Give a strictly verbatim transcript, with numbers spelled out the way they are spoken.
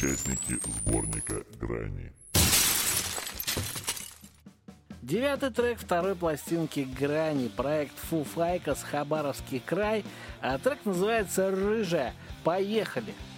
участники сборника «Грани». Девятый трек второй пластинки «Грани», проект Фу Файкас, Хабаровский край. А трек называется «Рыжая». Поехали!